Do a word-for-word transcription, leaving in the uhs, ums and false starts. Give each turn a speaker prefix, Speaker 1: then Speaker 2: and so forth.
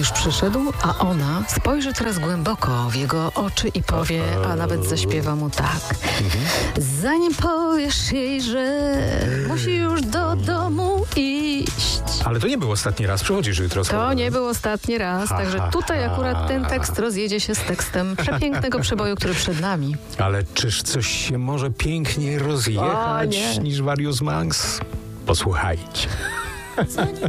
Speaker 1: już przyszedł, a ona spojrzy teraz głęboko w jego oczy i powie, a nawet zaśpiewa mu tak. Zanim powiesz jej, że musi już do domu iść.
Speaker 2: Ale to nie był ostatni raz, przychodzisz jutro.
Speaker 1: To nie był ostatni raz, także tutaj akurat ten tekst rozjedzie się z tekstem przepięknego przeboju, który przed nami.
Speaker 2: Ale czyż coś się może piękniej rozjechać
Speaker 1: O, nie.
Speaker 2: niż Various Monks? Posłuchajcie.
Speaker 3: Zanim